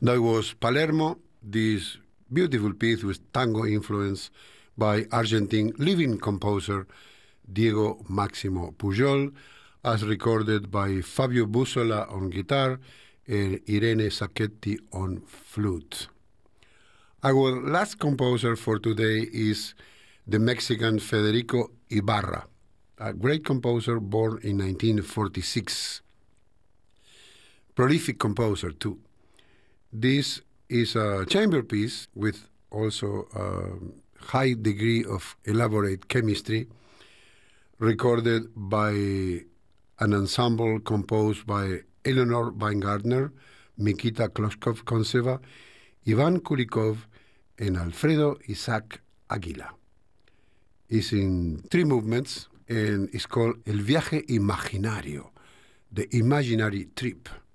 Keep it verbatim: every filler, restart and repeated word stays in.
That was Palermo, this beautiful piece with tango influence by Argentine living composer Diego Máximo Pujol, as recorded by Fabio Bussola on guitar and Irene Sacchetti on flute. Our last composer for today is the Mexican Federico Ibarra, a great composer born in nineteen forty-six. Prolific composer, too. This is a chamber piece with also a high degree of elaborate chemistry, recorded by an ensemble composed by Eleanor Weingartner, Mikita Kloskov-Konseva, Ivan Kulikov, and Alfredo Isaac Aguila. It's in three movements and it's called El Viaje Imaginario, the imaginary trip.